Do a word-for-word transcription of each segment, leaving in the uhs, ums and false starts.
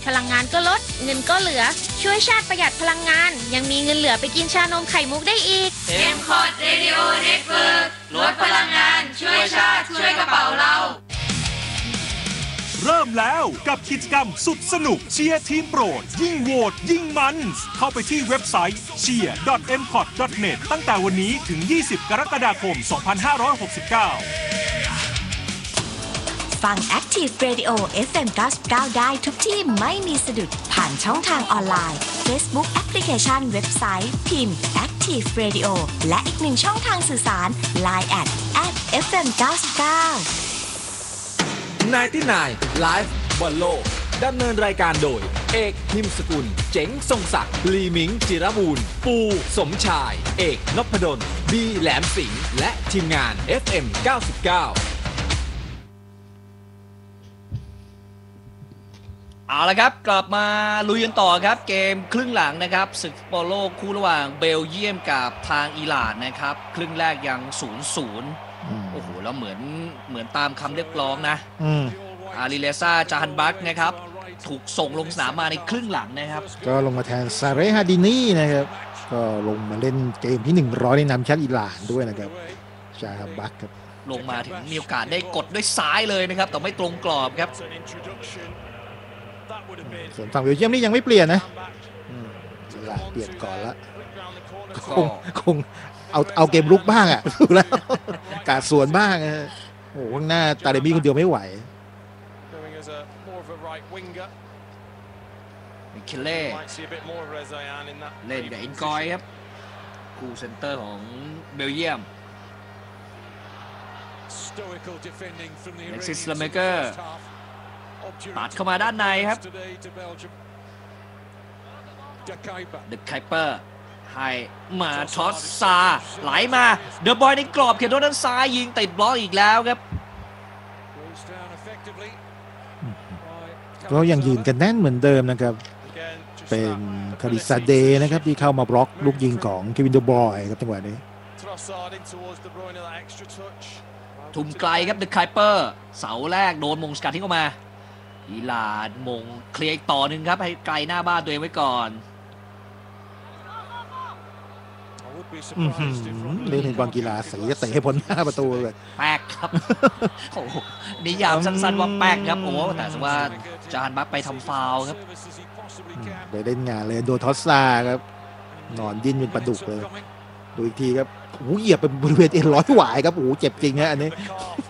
พลังงานก็ลดเงินก็เหลือช่วยชาติประหยัดพลังงานยังมีเงินเหลือไปกินชานมไข่มุกได้อีกเอ็ม คอ ดี Radio Network ลดพลังงานช่วยชาติช่วยกระเป๋าเราเริ่มแล้วกับกิจกรรมสุดสนุกเชียร์ทีมโปรดยิ่งโหวตยิ่งมันเข้าไปที่เว็บไซต์ เชียร์ ดอท เอ็ม คอ ดี ดอท เน็ต ตั้งแต่วันนี้ถึง ยี่สิบ กรกฎาคม สองพันห้าร้อยหกสิบเก้าฟัง Active Radio เอฟ เอ็ม เก้าสิบเก้า ได้ทุกที่ไม่มีสะดุดผ่านช่องทางออนไลน์ Facebook แอปพลิเคชันเว็บไซต์พิมพ์ Active Radio และอีกหนึ่งช่องทางสื่อสาร ไลน์ แอท แอท เอฟ เอ็ม เก้าสิบเก้าไนน์ตี้ไนน์ Live บอลโลกดำเนินรายการโดยเอกนิมสกุลเจ๋งทรงศักดิ์ลีมิงจิรบูรณ์ปูสมชายเอกนพดลบีแหลมสิงห์และทีมงาน เอฟ เอ็ม เก้าสิบเก้าเอาละครับกลับมาลุยกันต่อครับเกมครึ่งหลังนะครับศึกฟุตบอลโลกคู่ระหว่างเบลเยียมกับทางอิหร่านนะครับครึ่งแรกยัง ศูนย์ศูนย์ โอ้โหแล้วเหมือนเหมือนตามคำเรียกร้องนะอาริเลซ่าจาฮันบักนะครับถูกส่งลงสนามมาในครึ่งหลังนะครับก็ลงมาแทนซาเรฮาดินีนะครับก็ลงมาเล่นเกมที่หนึ่งร้อยในนามชาติอิหร่านด้วยนะครับจาฮันบักครับลงมาถึงมีโอกาสได้กดด้วยซ้ายเลยนะครับแต่ไม่ตรงกรอบครับส่วนฝั่งเบลเยียมนี่ยังไม่เปลี่ยนนะอิหร่านเปลี่ยนก่อนละคงคงเอาเอาเกมลุกบ้างอ่ะดูแล้วกาดสวนบ้างโอ้โหข้างหน้าตาเดมี่คนเดียวไม่ไหวมิเคเล่เล่นกับอินกอยครับคู่เซนเตอร์ของเบลเยียมเล็กซิส ลาเมเกอร์ตัดเข้ามาด้านในครับเดอะไคเปอร์ให้มาช็อตซาไหลมาเดอะบอยในกรอบเขตโทษด้านซ้ายยิงติดบล็อกอีกแล้วครับก็ยังยืนกันแน่นเหมือนเดิมนะครับเป็นคาริซาเดนะครับที่เข้ามาบล็อกลูกยิงของเควินเดอะบอยครับจังหวะนี้ทุ่มไกลครับเดอะไคเปอร์เสาแรกโดนมงสกัดทิ้งออกมาอิหร่านมงเคลียร์อีกต่อหนึ่งครับให้ไกลหน้าบ้านตัวเองไว้ก่อนเรื่องถึงบอลกีฬาสีจะเตะให้พ้นหน้าประตูเลยแป๊กครับโอ้นิยามสั้นๆว่าแป๊กครับโอ้แต่ว่าจาฮันบักไปทำฟาวล์ครับไปเล่นงานเลยโดนทอสซาครับนอนดิ้นเป็นปลาดุกเลยดูอีกทีครับโอ้เหยียบเป็นบริเวณเอ็นร้อยหวายครับโอ้เจ็บจริงฮะอันนี้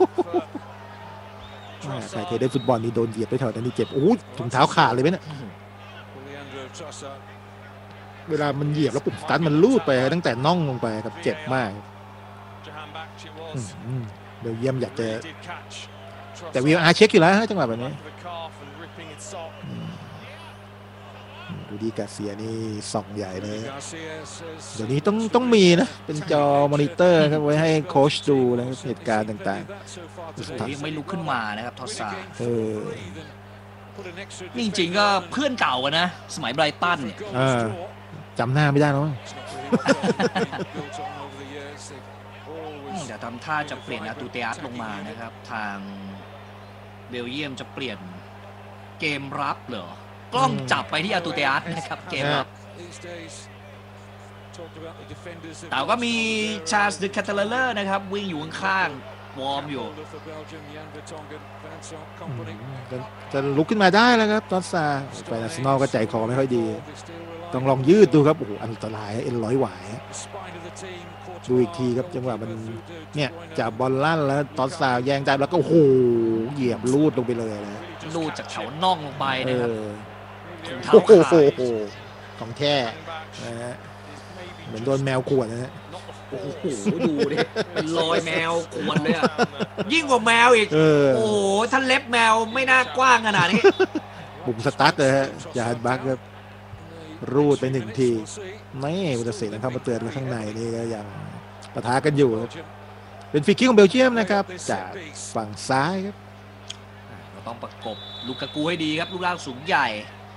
ใครเคยได้ฟุตบอลนี่โดนเหยียบไปแถวนั้นนี่เจ็บโอ้ถุงเท้าขาดเลยไหมเนี่ยเวลามันเหยียบแล้วปุ่มสตาร์ทมันลูดไปตั้งแต่น่องลงไปครับเจ็บมากเดี๋ยวเยี่ยมอยากจะแต่วีอาร์เช็คอยู่แล้วจังหวะแบบนี้ดูดีกาเซียนี่ส่องใหญ่เลยเดี๋ยวนี้ต้องต้องมีนะเป็นจอมอนิเตอร์ครับไว้ให้โค้ชดูนะเหตุการณ์ต่างๆยังไม่ลุกขึ้นมานะครับทอสซาเออนี่จริงๆก็เพื่อนเก่ากันนะสมัยไบรตันเนี่ยจำหน้าไม่ได้แล้วเดี๋ยวทำท่าจะเปลี่ยนอาตูเตอัสลงมานะครับทางเบลเยียมจะเปลี่ยนเกมรับเหรอกล้องจับไปที่อาตูเตอัสนะครับเกมรับแต่ก็มีชาร์ลส์เดอะแคทเทเลอร์นะครับวิ่งอยู่ข้างๆวอร์มอยู่จะลุกขึ้นมาได้แล้วครับตอนซาไปอาร์เซนอลก็ใจคอไม่ค่อยดีต้องลองยืดดูครับโอ้โหอันตรายเอ็นร้อยหวายดูอีกทีครับจังหวะมันเนี่ยจับบอลลั่นแล้วตอนซาแย่งได้แล้วก็โอ้โหเหยียบลูดลงไปเลยนะลูดจากแถวน่องลงไปนะครับโอ้โหของแท้นะฮะเหมือนโดนแมวขวนนะฮะโอ้โหดูดิเป็นรอยแมวขวนเลยอ่ะยิ่งกว่าแมวอีกโอ้โหท่านเล็บแมวไม่น่ากว้างขนาดนี้บุ่มสตาร์ทเลยฮะจาฮันบักครับรูดไปหนึ่งทีไม่อุตส่าห์นะครับมาเตือนข้างในนี่ก็ยังปะทะกันอยู่เป็นฟรีคิกของเบลเยียมนะครับจากฝั่งซ้ายครับเราต้องประกบลูกากูให้ดีครับลูกร่างสูงใหญ่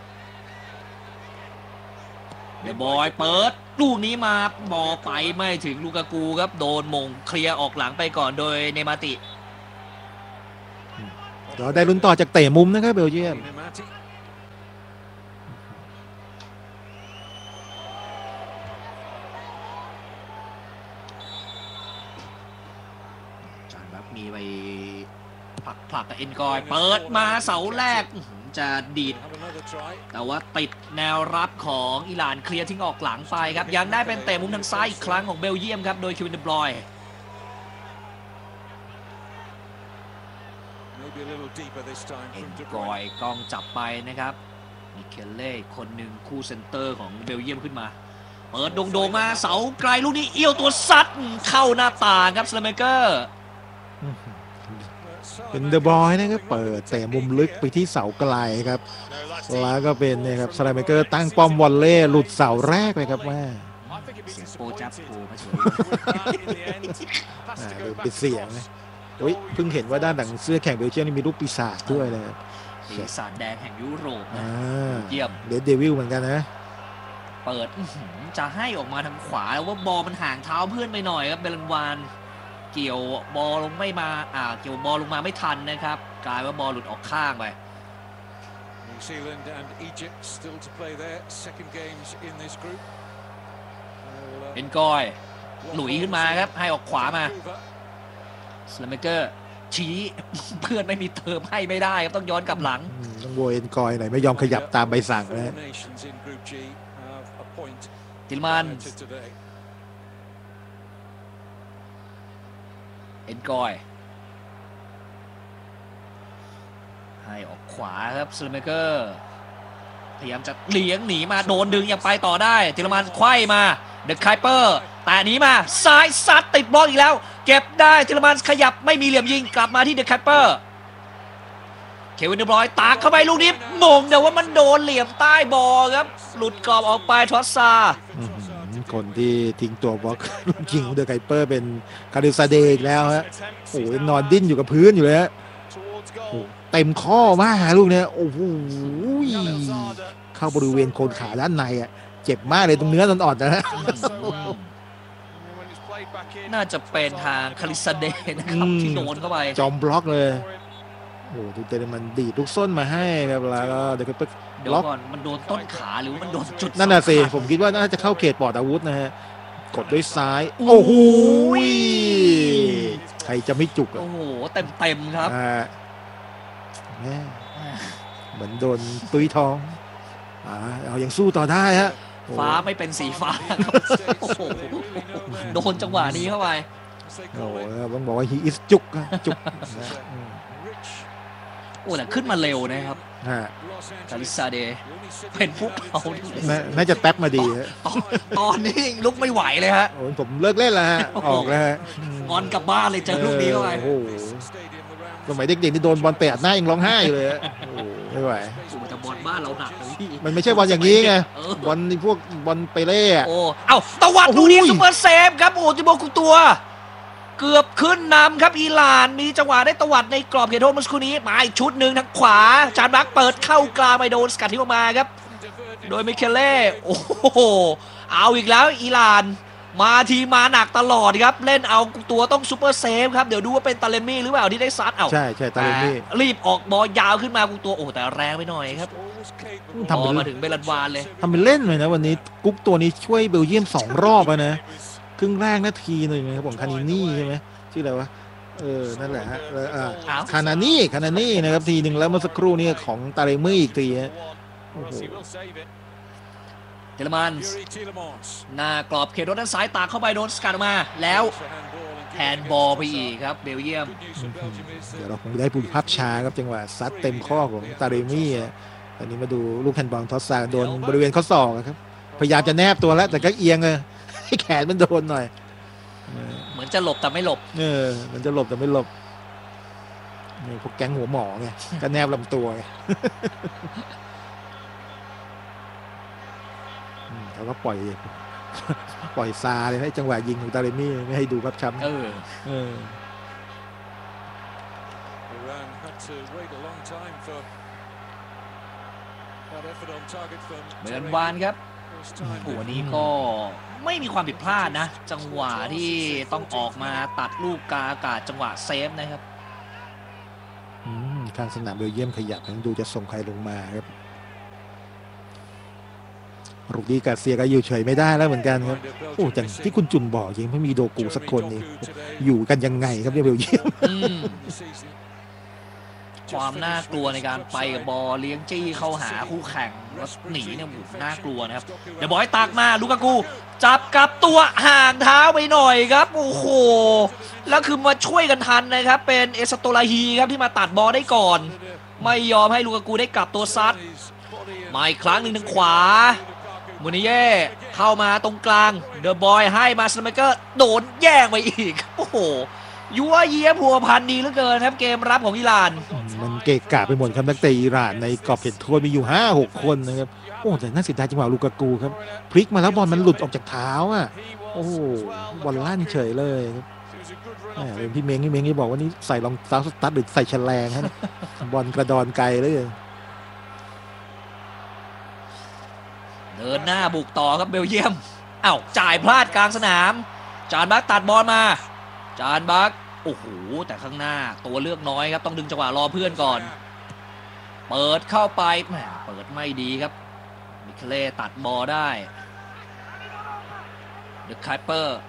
เดอะบอยเปิดลูกนี้มาบอลไปไม่ถึงลูกากูครับโดนมงเคลียร์ออกหลังไปก่อนโดยเนมาติก็ได้ลุ้นต่อจากเตะมุมนะครับเบลเยียมมีไปผลักผลักกับเอ็นกอยเปิดมาเสาแรกจะดีดแต่ว่าติดแนวรับของอิหร่านเคลียร์ทิ้งออกหลังไปครับยังได้เป็นเตะมุมทางซ้ายอีกครั้งของเบลเยียมครับโดยคิววินเดบรอยน์เอ็นกอยกองจับไปนะครับมิเคเล่คนหนึ่งคู่เซนเตอร์ของเบลเยียมขึ้นมาเปิดโด่งๆมาเสาไกลลูกนี้เอี้ยวตัวซัดเข้าหน้าต่างครับสเลเมเกอร์เป็นเดอะบอยนะครับเปิดแต่มุมลึกไปที่เสาไกลครับแล้วก็เป็นเนี่ยครับสไลเมเกอร์ตั้งป้อมวอลเล่หลุดเสาแรกเลยครับแม่เสียงโปจับโปมาเฉยเป็นเสียงนะโอ้ยเพิ่งเห็นว่าด้านหลังเสื้อแข่งเบลเยียมนี่มีรูปปีศาจด้วยนะครับปีศาจแดงแห่งยุโรปนะเยี่ยมเดดเดวิลเหมือนกันนะเปิดจะให้ออกมาทางขวาแล้วว่าบอลมันห่างเท้าเพื่อนไปหน่อยครับเบลันวานเกี่ยวบอลลงไม่มาอ่าเกี่ยวบอลลงมาไม่ทันนะครับกลายว่าบอลหลุดออกข้างไปเอ็นกอยหลุยขึ้นมาครับให้ออกขวามาสเลเมเกอร์ชี้เพื่อนไม่มีเติมให้ไม่ได้ครับต้องย้อนกลับหลังต้องโวยเอ็นกอยหน่อยไม่ยอมขยับตามใบสั่งนะติลมันเอ็นกอยให้ออกขวาครับสเลเมเกอร์พยายามจะเลี้ยงหนีมาโดนดึงยังไปต่อได้ติลมันไขว้มาเดอะไคเปอร์แต่หนีมาซ้ายซัดติดบล็อกอีกแล้วเก็บได้ติลมันขยับไม่มีเหลี่ยมยิงกลับมาที่เดอะไคเปอร์เควินเดบรอยน์ตากเข้าไปลูกนี้มงแต่ว่ามันโดนเหลี่ยมใต้บอลครับหลุดกรอบออกไปทอสซาคนที่ทิ้งตัวบล็อกลูกยิงของเดอะไคเปอร์เป็นคาริซาเดอีกแล้วฮะโอ้ยนอนดิ้นอยู่กับพื้นอยู่เลยฮะเต็มข้อมากลูกเนี้ยโอ้โหเข้าบริเวณโคนขาด้านในอ่ะเจ็บมากเลยตรงเนื้ออ่อนๆนะฮะน่าจะเป็นทางคาริซาเดนะครับที่โดนเข้าไปจอมบล็อกเลยโอ้ดูเตะมันดีดลูกส้นมาให้ครับแล้วก็เดอะไคเปอร์เดี๋ยวก่อนมันโดนต้นขาหรือมันโดนจุดนั่นน่ะสิผมคิดว่าน่าจะเข้าเขตปลอดอาวุธนะฮะกดด้วยซ้ายโอ้โหใครจะไม่จุกอ่ะโอ้โหเต็มเต็มครับแม่เหมือนโดนตุยทองอ่าเอายังสู้ต่อได้ฮะฟ้าไม่เป็นสีฟ้าโอ้โหโดนจังหวะนี้เข้าไปโอ้โหต้องบอกว่าฮีอิสจุกจุกโอ้แต่ขึ้นมาเร็วนะครับคาริซาเดเป็นพวกเขาน่าจะแท็บมาดีตอนนี้ลุกไม่ไหวเลยฮะผมเลิกเล่นแล้วฮะออกแล้วงอนกลับบ้านเลยเจอลูกนี้เข้าไปโอ้โหสมัยเด็กๆที่โดนบอลเตะหน้ายังร้องไห้เลยโอ้ไม่ไหวแต่บอลบ้านเราหนักเลยพี่มันไม่ใช่บอลอย่างนี้ไงบอลพวกบอลไปเล่โอ้เอ้าตะวัดลูกนี้ซุปเปอร์เซฟครับโอ้จิโบกุตัวเกือบขึ้นนำครับอิหร่านมีจังหวะได้ตวัดในกรอบเขตโทษเมื่อสักครู่นี้มาอีกชุดหนึ่งทางขวาจานบักเปิดเข้ากลางไปโดนสกัดทิ้งออกมาครับโดยมิเคเล่โอ้โหเอาอีกแล้วอิหร่านมาทีมาหนักตลอดครับเล่นเอาตัวต้องซูเปอร์เซฟครับเดี๋ยวดูว่าเป็นตาเลมี่หรือเปล่าที่ได้ซัดเอาใช่ใช่ตาเลมี่รีบออกบอลยาวขึ้นมากูตัวโอ้แต่แรงไปหน่อยครับทำมาถึงเบลันวานเลยทำเป็นเล่นเลยนะวันนี้กุ๊กตัวนี้ช่วยเบลเยียมสองรอบนะครึ่งแรกนาทีหนึ่งนะครับผมคานินี่ใช่ไหมชื่ออะไรวะเออนั่นแหละฮะคานานี่คานานี่นะครับทีหนึ่งแล้วเมื่อสักครู่นี้ของตาเลมี่อีกทีฮะโอ้โหเทเลมันหน้ากรอบเขตรถด้านซ้ายตากเข้าไปโดนสกัดออกมาแล้วแฮนด์บอลไปอีกครับเบลเยียมเดี๋ยวเราคงได้ผู้ภาพช้าครับจังหวะซัดเต็มข้อของตาเลมี่ตอนนี้มาดูลูกแฮนด์บอลทอสซาโดนบริเวณข้อศอกครับพยายามจะแนบตัวแล้วแต่ก็เอียงเลยให้แขนมันโดนหน่อยเหมือนจะหลบแต่ไม่หลบเออมันจะหลบแต่ไม่หลบนี่พวกแก๊งหัวหมอไงก็แนบลำตัวไงเขาก็ปล่อยปล่อยซาเลยให้จังหวะยิงของตาเลมี่ไม่ให้ดูครับช้ำเออเออเบลันวานครับหัวนี้ก็ไม่มีความผิดพลาดนะจังหวะที่ต้องออกมาตัดลูกกาอากาศจังหวะเซฟนะครับทางสนามเบลเยียมขยับดูจะส่งใครลงมาครับรูดี้กาเซียก็อยู่เฉยไม่ได้แล้วเหมือนกันครับโอ้แต่ที่คุณจุนบอกยังไม่มีโดกูสักคนนี่อยู่กันยังไงครับเนี่ยเบลเยียมอืมความน่ากลัวในการไปกับบอลเลี้ยงจี้เข้าหาคู่แข่งแล้วหนีเนี่ยบุกน่ากลัวนะครับเดี๋ยวบอยตักมาลูกากูจับกับตัวห่างเท้าไปหน่อยครับโอ้โหแล้วคือมาช่วยกันทันนะครับเป็นเอสโตลาฮีครับที่มาตัดบอลได้ก่อนไม่ยอมให้ลูกากูได้กลับตัวซัดมาอีกครั้งหนึ่งทางขวามูนิเย่เข้ามาตรงกลางเดอะบอยให้มาสไมเกอร์โดนแย่งไปอีกโอ้โหยัวเยียพัวพันดีเหลือเกินครับเกมรับของอิหร่านมันเกะกะไปหมดครับนักเตะอิหร่านในกรอบเขตโทษมีอยู่ ห้าหก คนนะครับโอ้แต่น่าเสียดายจังหวะลูกากูครับพลิกมาแล้วบอลมันหลุดออกจากเท้าอ่ะโอ้โหบอลลั่นเฉยเลยครับเป็นพี่เม้งพี่เม้งที่บอกว่านี่ใส่รองเท้าสตั๊ดหรือใส่แฉลงฮะ บอลกระดอนไกลเลยเดินหน้าบุกต่อครับเบลเยียมอ้าวจ่ายพลาดกลางสนามจานบักตัดบอลมาจานบักโอ้โหแต่ข้างหน้าตัวเลือกน้อยครับต้องดึงจังหวะรอเพื่อนก่อนเปิดเข้าไปแหมเปิดไม่ดีครับมิเคเล่ตัดบอลได้เดอะไคเปอร์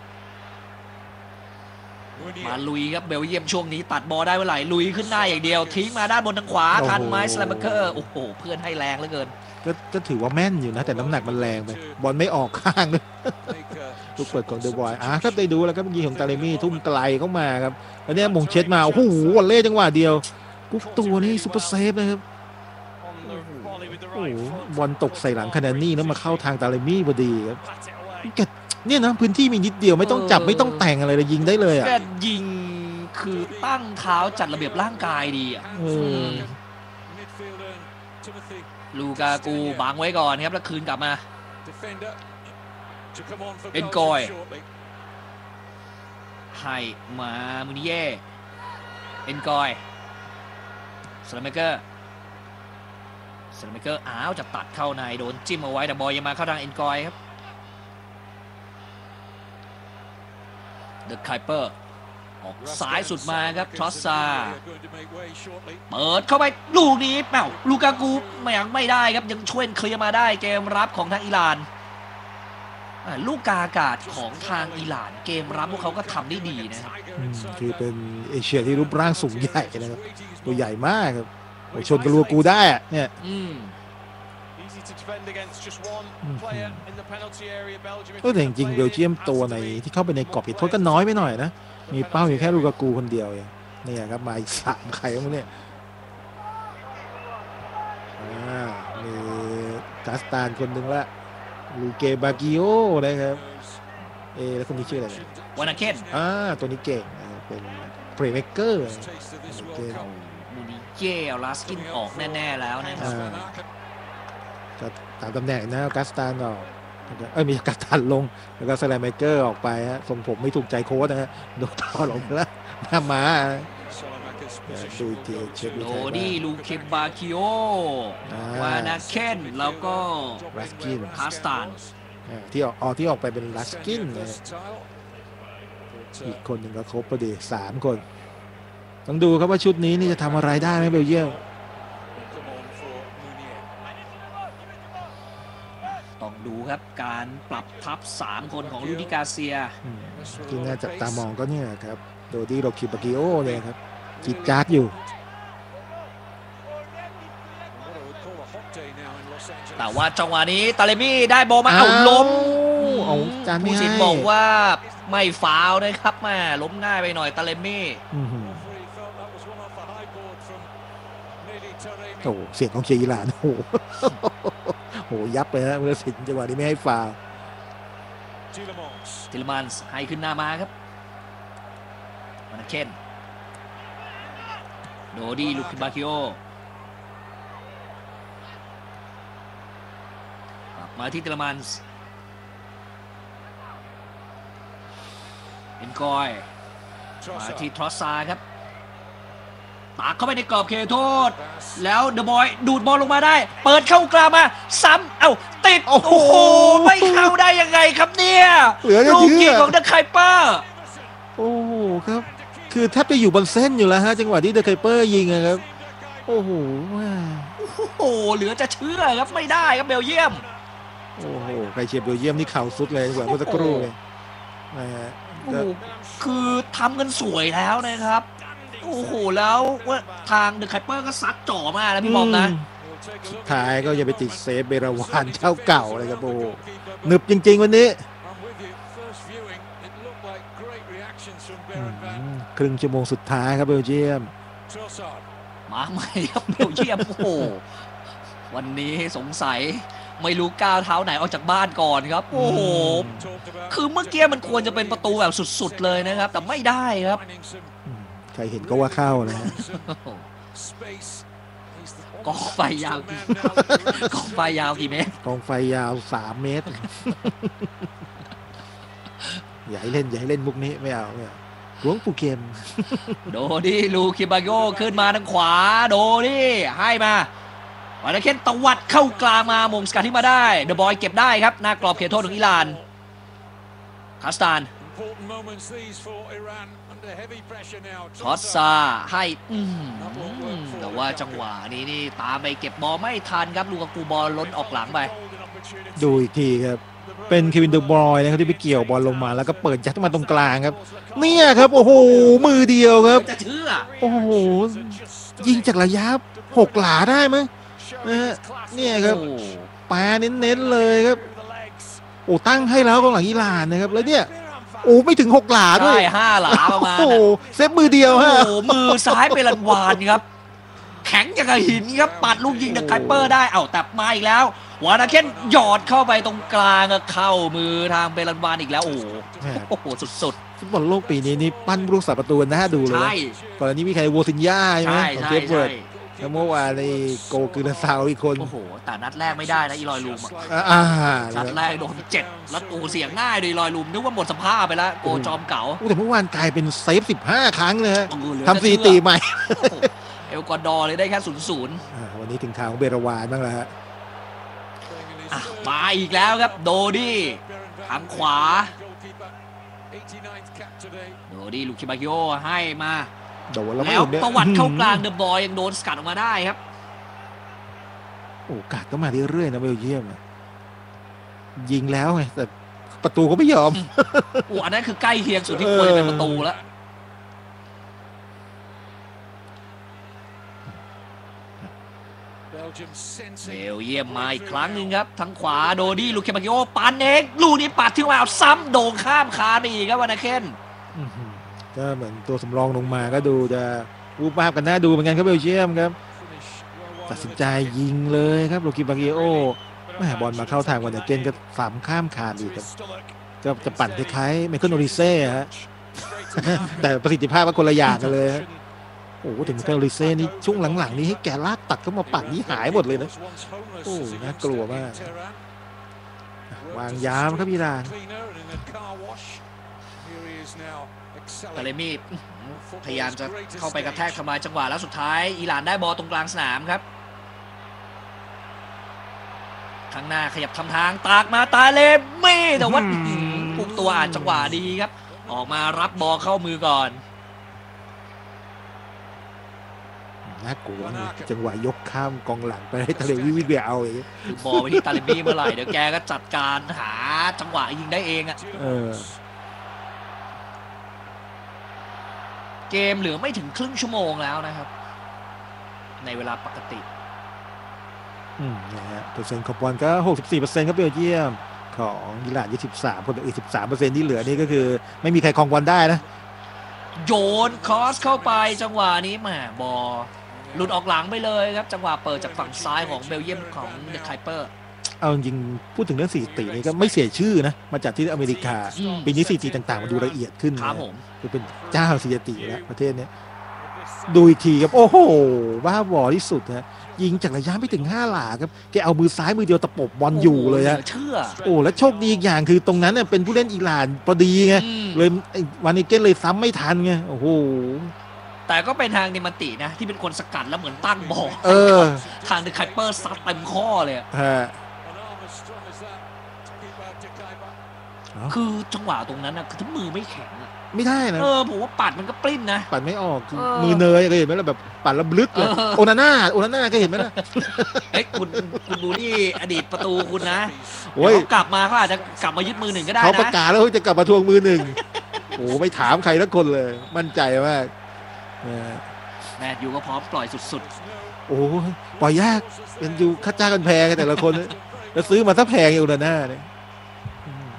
มาลุยครับเบลเยียมช่วงนี้ตัดบอลได้เมื่อไหร่ลุยขึ้นหน้าอย่างเดียวทิ้งมาด้านบนทางขวาทันไหมสแลมเบอร์เกอร์โอ้โหเพื่อนให้แรงเหลือเกินก็ก็ถือว่าแม่นอยู่นะแต่น้ำหนักมันแรงไปบอลไม่ออกข้างเลยลูกเปิดของเดอะบอยอ่ะครับได้ดูแล้วครับยิงของตาเลมี่ทุ่มไกลเข้ามาครับแล้วเนี่ยมงเช็ดมาโอ้โหวอลเล่จังหวะเดียวกุ๊กตัวนี่ซุปเปอร์เซฟนะครับโอ้โหบอลตกใส่หลังคานานี่แล้วมาเข้าทางตาเลมี่พอดีครับเนี่ยนะพื้นที่มีนิดเดียวไม่ต้องจับไม่ต้องแต่งอะไรเลยยิงได้เลยอ่ะแกยิงคือตั้งเท้าจัดระเบียบร่างกายดีอ่ะลูกากูบังไว้ก่อนครับแล้วคืนกลับมาเอ็นกอยให้มามูนิเย่เอ็นกอยสแลมเมเกอร์สแลมเมเกอร์อ้าวจะตัดเข้าในโดนจิ้มเอาไว้แต่บอลยังมาเข้าทางเอ็นกอยครับเดอะไคเปอร์ออกซ้ายสุดมาครับทรอสซาเปิดเข้าไปลูกนี้แมวลูกากูไม่ยังไม่ได้ครับยังช่วยเคลียร์มาได้เกมรับของทางอิหร่านลูกกาอากาศของทางอิหร่านเกมรับพวกเขาก็ทำได้ดีนะครับคือเป็นเอเชียที่รูปร่างสูงใหญ่นะครับตัวใหญ่มากครับชนกับลูกากูได้เนี่ยก็แต่จริงๆเบลเยียมตัวในที่เข้าไปในกรอบเขตโทษก็น้อยไปหน่อยนะมีเป้าอยู่แค่ลูกากูคนเดียวเองนี่ครับมาอีกสามใครบ้างเนี่ยมีกาสตานคนหนึ่งละลูเกบากิโอนะครับเอแล้วคนนี้ชื่ออะไรวานาเคนอ่าตัวนี้เก่งเป็นเพลย์เมคเกอร์มูนิเย่ลาสกินออกแน่ๆแล้วนะครับก็ตามตำแหน่งนะกาสตานออกเอ้ยมีกาสตานลงแล้วก็สแลมเมเกอร์ออกไปฮะทรงผมไม่ถูกใจโค้ชนะฮะโดนต่อลงแล้วหน้าม้าดูทีเช็คโดดี้ลูเคบาคิโอวานาเคนแล้วก็ลัสกินคาสตานที่ออกออกที่ออกไปเป็นลัสกินนะอีกคนหนึ่งก็ครบพอดีสามคนต้องดูครับว่าชุดนี้นี่จะทำอะไรได้ไหมเบลเยียมต้องดูครับการปรับทัพสามคนของลูดิกาเซียที่น่าจับตามองก็เนี่ยครับโดดี้โรคิบากิโอเลยครับจิตจัดอยู่แต่ว่าจังหวะนี้ตาเลมี่ได้บอลมาเอาล้มผู้สินบอกว่าไม่ฟาวล์นะครับแม่ล้มง่ายไปหน่อยตาเลมี่โอ้เสียงของเชียร์อิหร่านโอ้โหยับไปนะผู้ตัดสินจังหวะนี้ไม่ให้ฟาวล์ทิลมันส์ให้ขึ้นหน้ามาครับวานาเคนโดดี้ลูคิบาคิโอมาที่ทิลมันส์เอ็นกอยมาที่ทรอสซาครับตักเข้าไปในกรอบเขตโทษแล้วเดอะบอยดูดบอลลงมาได้เปิดเข้ากลางมาซ้ำเอ้าติดโอ้โหไม่เข้าได้ยังไงครับเนี่ยลูกยิงของเดอะไคเปอร์โอ้โหครับคือแทบจะอยู่บนเส้นอยู่แล้วฮะจังหวะที่เดอะไคเปอร์ยิงครับโอ้โหโอ้โหเหลือจะเชื่อครับไม่ได้ครับเบลเยียมโอ้โหใครเชียร์เบลเยียมนี่เข่าสุดเลยเหมือนเมื่อสักครู่เลยนะฮะโอ้โหคือทำกันสวยแล้วนะครับโอ้โหแล้วว่าทางเดอะไคเปอร์ก็ซัดจ่อมากนะพี่บอมนะสุดท้ายก็อย่าไปติดเซฟเบราวานเจ้าเก่าเลยครับโอ้หนึบจริงๆวันนี้ครึ่งชั่วโมงสุดท้ายครับเบลเยียมมาใหม่ครับเบลเยียมโอ้โหวันนี้สงสัยไม่รู้ก้าวเท้าไหนออกจากบ้านก่อนครับโอ้โหคือเมื่อกี้มันควรจะเป็นประตูแบบสุดๆเลยนะครับแต่ไม่ได้ครับใครเห็นก็ว่าเข้านะฮะกองไฟยาวกองไฟยาวกี่เมตรกองไฟยาวสามเมตรอย่าให้เล่นอย่าให้เล่นมุกนี้ไม่เอาเนี่ยหลวงปู่เข็มโดดี้ลูคิบาโยขึ้นมาทางขวาโดดี้ให้มาวานาเคนตวัดเข้ากลางมามงสกัดที่มาได้เดอะบอยเก็บได้ครับหน้ากรอบเขตโทษของอิหร่านคาสตานทอสซาให้แต่ว่าจังหวะนี้นี่ตามไปเก็บบอลไม่ทันครับลูกากูบอลล้นออกหลังไปดูอีกทีครับเป็นเควินเดอะบอยนะครับที่ไปเกี่ยวบอลลงมาแล้วก็เปิดยัดมาตรงกลางครับเนี่ยครับโอ้โหมือเดียวครับจะเชื่อโอ้โหยิงจากระยะหกหลาได้มั้ยนะฮะเนี่ยครับปาเน้นๆเลยครับโอ้ตั้งให้แล้วกองหลังอิหร่านนะครับแล้วเนี่ยโอ้ไม่ถึงหกหลาด้วยใช่ห้าหลาประมาณโอ้เซฟมือเดียวฮะโอ้มือซ้ายเป็นลันวานครับแข็งอย่างกับหินครับปัดลูกยิงเดอะไคเปอร์ได้เอ้าแต่มาอีกแล้ววานาเคนหยอดเข้าไปตรงกลางเข้ามือทางเบลันวานอีกแล้วโอ้โหสุดๆฟุตบอลโลกปีนี้นี่ปั้นผู้รักษาประตูน่าดูเลยก่อนนี้มีใครโวซินญ่าใช่ไหมของเจฟเวิร์ดแล้วเมื่อวานในโกกือซาวอีกคนโอ้โหแต่นัดแรกไม่ได้นะอีลอยลูมอ่านัดแรกโดนเจ็ดแล้วโอ้เสียงง่ายเลยอีลอยลูมนึกว่าหมดสภาพไปแล้วโกจอมเก่าแต่เมื่อวานกลายเป็นเซฟสิบห้าครั้งเลยทำสถิติใหม่เอลกวาดอร์เลยได้แค่ศูนย์ศูนย์วันนี้ถึงทางของเบราวานบ้างแล้วฮะมาอีกแล้วครับโดดี้ทางขวาโดดี้ลูคิบาโยให้มาแล้วตวัดเข้ากลางเดอะบอยยังโดนสกัดออกมาได้ครับโอกาสก็มาเรื่อยๆนะเบลเยียมยิงแล้วไงแต่ประตูก็ไม่ยอมโอ้อันนั้นคือใกล้เคียงสุดที่ควรจะเป็นประตูแล้วเบลเยียมมาอีกครั้งหนึ่งครับทางขวาโดดี้ลูคิบาโยปันเองลูกนี้ปัดที่มาเอาซ้ำโด่งข้ามคานอีกครับวานาเคนก็เหมือนตัวสำรองลงมาก็ดูจะรูปภาพกันน่าดูเหมือนกันครับเบลเยียมครับตัดสินใจยิงเลยครับลูคิบาโยแม่บอลมาเข้าทางวานาเคนก็สามข้ามคานอีกครับก็จะปั่นคล้ายๆไมเคิลโอริเซ่ฮะแต่ประสิทธิภาพก็คนละอย่างกันเลยโอ้ถึงไมเคิลโอริเซ่นี่ช่วงหลังๆนี้ให้แกลากตัดเข้ามาปั่นนี่หายหมดเลยนะโอ้น่ากลัวมากวางยามครับอิหร่านตาเลมี่พยายามจะเข้าไปกระแทกทำลายจังหวะแล้วสุดท้ายอิหร่านได้บอลตรงกลางสนามครับข้างหน้าขยับทำทางตากมาตาเลมี่แต่ว่าปุกตัวอ่านจังหวะดีครับออกมารับบอลเข้ามือก่อนน่ากลัวจังหวะยกข้ามกองหลังไปให้ตาเลมี่วิ่งไปเอาอย่างนี้บอลไปที่ตาเลมี่เมื่อไหร่เดี๋ยวแกก็จัดการหาจังหวะยิงได้เองอ่ะเกมเหลือไม่ถึงครึ่งชั่วโมงแล้วนะครับในเวลาปกติอืมนะฮะเปอร์เซ็นต์ของบอลก็ หกสิบสี่เปอร์เซ็นต์ ครับเบลเยียมของอิหร่านยี่สิบสามคนอีก สิบสามเปอร์เซ็นต์ ที่เหลือนี่ก็คือไม่มีใครครองบอลได้นะโยนครอสเข้าไปจังหวะนี้แหมบอลหลุดออกหลังไปเลยครับจังหวะเปิดจากฝั่งซ้ายของเบลเยียมของเดอะไคเปอร์เอาจริงพูดถึงเรื่องสถิตินี่ก็ไม่เสียชื่อนะมาจากที่อเมริกาปีนี้สถิติต่างๆมันดูละเอียดขึ้นครับผมคือเป็นเจ้าสถิติแล้วประเทศนี้ดูอีกทีครับโอ้โหบ้าบอที่สุดนะยิงจากระยะไม่ถึงห้าหลาครับแกเอามือซ้ายมือเดียวตะปบบอลอยู่เลยฮะเชื่อโอ้แล้วโชคดีอีกอย่างคือตรงนั้นเนี่ยเป็นผู้เล่นอิหร่านพอดีไงเลยวันนี้เก้นเลยซ้ำไม่ทันไงโอ้โหแต่ก็เป็นทางนิมันตินะที่เป็นคนสกัดแล้วเหมือนตั้งบอลเออทางเดอะไคเปอร์ซัดเต็มข้อเลยฮะคือจังหวะตรงนั้นนะคือถ้ามือไม่แข็งไม่ได้นะเออผมว่าปัดมันก็ปลิ้นนะปัดไม่ออกคือเออมือเนยก็เห็นไหมล่ะแบบปัดแล้วลึกเลยเออโอนาน่าโอนาน่าก็เห็นไหมล่ะเอ้ยคุณคุณบูลลี่อดีตประตูคุณนะโอ้ยเดี๋ยวเขากลับมาเขาอาจจะกลับมายึดมือหนึ่งก็ได้เขาประนะกาศแล้วว่าจะกลับมาทวงมือหนึ่ง โอ้ไม่ถามใครทั้งคนเลย มั่นใจมากเออแมนยูก็พร้อมปล่อยสุดโอ้ปล่อยยากเป็นอยู่ค่าจ้างกันแพงแต่ละคนแล้วซื้อมาซะแพงอยู่นะหน้าเนี่ยอืม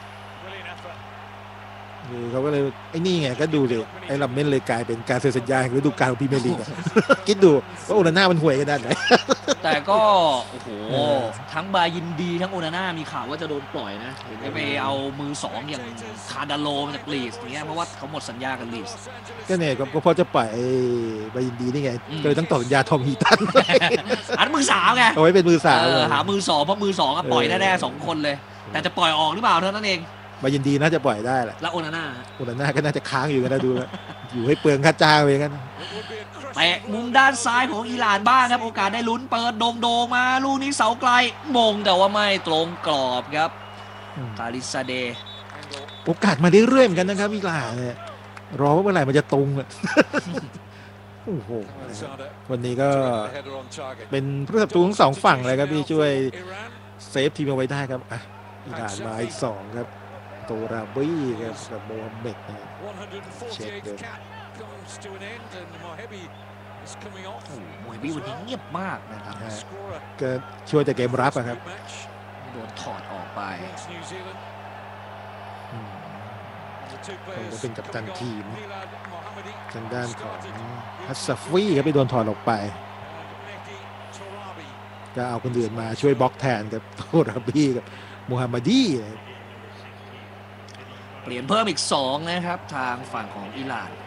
นี่เขาก็เลยไอ้นี่ไงก็ดูดิไอ้ลำเม่นเลยกลายเป็นการเซ็นสัญญาแห่งฤดูกาลของพรีเมียร์ลีกอะ คิดดูว่าโอนาน่ามันห่วยขนาดไหนๆ แต่ก็โอ้โหเออทั้งบายินดีทั้งโอนาน่ามีข่าวว่าจะโดนปล่อยนะเดี๋ยวไปเอามือสองอย่างคาร์ดาโลมาจากลีสอย่างเงี้ยเพราะว่าเขาหมดสัญญากับลีสก็เนี่ยก็ก็เพราะจะปล่อยไอ้บายินดีนี่ไงอืมก็เลยต้องต่อสัญญาทอมฮีตันอันมือสามไงเอาไว้เป็นมือสามเอเลอย หามือสองเพราะมือสองอะปล่อยเออแน่ๆสองคนเลย แต่จะปล่อยออกหรือเปล่าเท่านั้นเองบายินดีน่าจะปล่อยได้แหละแล้วโอนาน่าโอนาน่าก็น่าจะค้างอยู่กันนะดูแล้วอยู่ให้เปลืองค่าจ้างไปกันเตะมุมด้านซ้ายของอิหร่านบ้างครับโอกาสได้ลุ้นเปิดโดงๆมาลูกนี้เสาไกลมงแต่ว่าไม่ตรงกรอบครับคาริซาเดโอกาสมาเรื่อยๆเหมือนกันนะครับอีหร่านเนี่ยรอว่าเมื่อไหร่มันจะตรงอ่ะ โอ้โหวันนี้ก็เป็นผู้ประตูทั้งสองฝั่งเลยครับที่ช่วยเซฟทีมเอาไว้ได้ครับอ่ะอิหร่านมาอีกสองครับโตราบี้ครับกับโมฮัมเหม็ดนะเช็คเลยโอ้ยบี้วันนี้เงียบมากนะครับฮะก็ช่วยแต่เกมรับอะครับโดนถอดออกไปอืมผมก็เป็นกัปตันทีมทางด้านของฮัสซัฟฟี่ครับไปโดนถอดออกไปก็เอาคนอื่นมาช่วยบล็อกแทนกับโตราบี้กับมูฮัมมัดีนะครับเปลี่ยนเพิ่มอีกสองนะครับทางฝั่งของอิหร่าน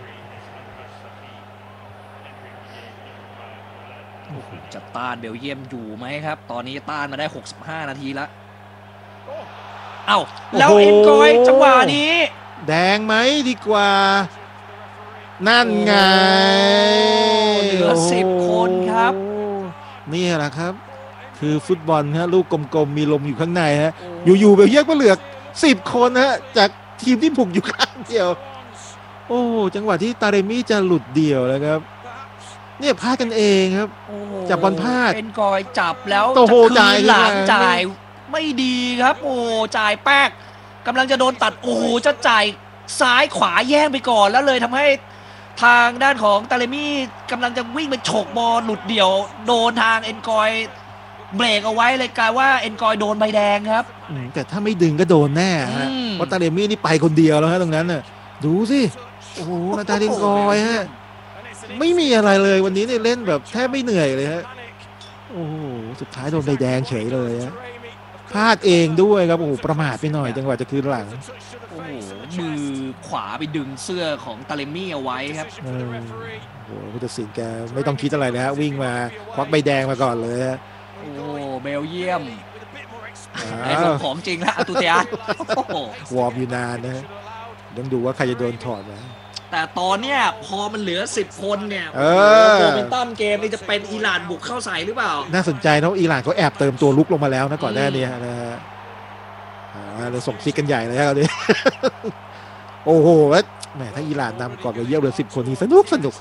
โอ้โหจะต้านเบลเยียมอยู่ไหมครับ ตอนนี้ต้านมาได้หกสิบห้านาทีแล้วเอ้าแล้วเอ็นกอยจังหวะนี้แดงไหมดีกว่า นั่นไงเหลือสิบคนครับโอ้นี่แหละครับ คือฟุตบอลฮะลูกกลมๆมีลมอยู่ข้างในฮะอยู่ๆเบลเยียมก็เหลือสิบคนฮะจากทีมที่ผูกอยู่ข้างเดียว โอ้จังหวะที่ตาเรมี่จะหลุดเดี่ยวแล้วครับ เนี่ยพลาดกันเองครับโอ้โหจับบอลพลาดเอ็นกอยจับแล้วโอ้โหจะจ่ายคืนหลังขึ้นมาจ่ายไม่ดีครับ โอ้จ่ายแป๊กกำลังจะโดนตัดโอ้โหจะจ่ายซ้ายขวาแย่งไปก่อนแล้วเลยทำให้ทางด้านของตาเลมี่กำลังจะวิ่งไปฉกบอลหลุดเดี่ยว โดนทางเอ็นกอยเบรกเอาไว้เลยกลายว่าเอ็นกอยโดนใบแดงครับอืมแต่ถ้าไม่ดึงก็โดนแน่ฮะอืมเพราะตาเรมี่นี่ไปคนเดียวแล้วฮะตรงนั้นน่ะดูสิโอ้โหนาตาลินกอยฮะไม่มีอะไรเลยวันนี้เนี่ยเล่นแบบแทบไม่เหนื่อยเลยฮะโอ้โหสุดท้ายโดนใบแดงเฉยเลยฮะพลาดเองด้วยครับโอ้โหประมาทไปหน่อยจังหวะจะคืนหลังโอ้โหมือขวาไปดึงเสื้อของตาเลมี่เอาไว้ครับเออโอ้โหผู้ตัดสินแกไม่ต้องคิดอะไรเลยฮะวิ่งมาควักใบแดงมาก่อนเลยฮะโอ้เบลเยียม ไอ้อ้าขอวงของจริงแล้วอาตูเตียสโอ้โหวอร์มอยู่นานนะฮะต้องดูว่าใครจะโดนถอดนะแต่ตอนเนี้ยพอมันเหลือสิบคนเนี่ยเออโมเมนตัมเกมนี่จะเป็นอิหร่านบุกเข้าใส่หรือเปล่าน่าสนใจนะว่าอิหร่านเขาแอบเติมตัวลุกลงมาแล้วนะก่อนหน้านี้นะฮะอ่าเราส่งซิกกันใหญ่เลยครับเนี่ย โอ้โหแล้วแหมถ้าอิหร่านนำก่อนไปเยี่ยมเหลือสิบคนนี้สนุกสนุก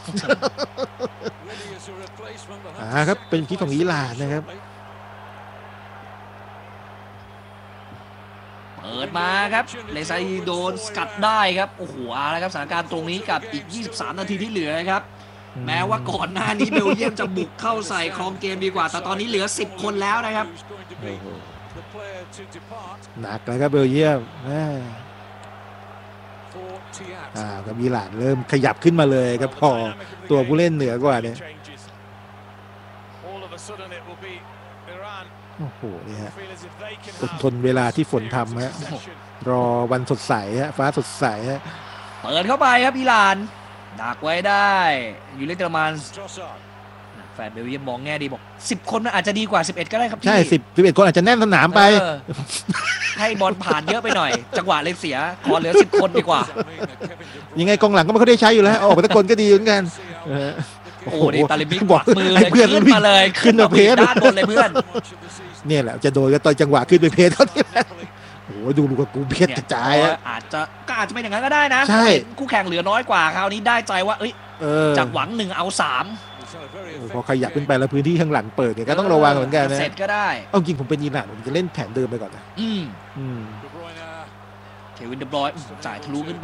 อ่าครับเป็นคิดของอิหร่านนะครับเปิดมาครับเลซาอีโดนสกัดได้ครับโอ้โหเอาละครับสถานการณ์ตรงนี้กับอีกยี่สิบสามนาทีที่เหลือครับอืมแม้ว่าก่อนหน้านี้เบลเยียมจะบุกเข้าใส่ครองเกมดีกว่า แต่ตอนนี้เหลือสิบคนแล้วนะครับโอ้โหหนักเลยครับเบลเยียมแม่อ่ากับอิหร่านเริ่มขยับขึ้นมาเลยครับพอตัวผู้เล่นเหนือกว่าเนี่ยโอ้โหนี่ฮะอดทนเวลาที่ฝนทำฮะรอวันสดใสฮะฟ้าสดใสฮะเปิดเข้าไปครับอิหร่านดักไว้ได้ยูเลเตอร์มันแฟนเบลเยียมมองแง่ดีบอกสิบคนมันอาจจะดีกว่าสิบเอ็ดก็ได้ครับพี่ใช่สิบสิบเอ็ดคนอาจจะแน่นสนามไปเออให้บอลผ่านเยอะไปหน่อย จังหวะเลยเสียขอเหลือสิบคนดีกว่ายังไงกองหลังก็ไม่ค่อยได้ใช้อยู่แล้วเอาออกไปตะกนก็ดีเหมือนกันเออโอ้โหนี่ตาลิบิกบอกมือให้เลยเพื่อนขึ้นมาเลยขึ้นมาเพสด้านบนเลยเพื่อนเนี่ยแหละจะโดนก็ตอนจังหวะขึ้นไปเพสเขาที่โอ้โหดูลูกากูเพียดกระจายอะอาจจะก็อาจจะเป็นอย่างนั้นก็ได้นะใช่คู่แข่งเหลือน้อยกว่าคราวนี้ได้ใจว่าเอ้ยเออจากหวังหนึ่งเอาสามพอขยับขึ้นไปแล้วพื้นที่ข้างหลังเปิดเนี่ยก็ต้องระวังเหมือนกันนะเสร็จก็ได้เอาจริงผมเป็นอิหร่านผมจะเล่นแผนเดิมไปก่อนนะอืมอืมเควินเดบรอยน์จ่ายทะลุขึ้นไป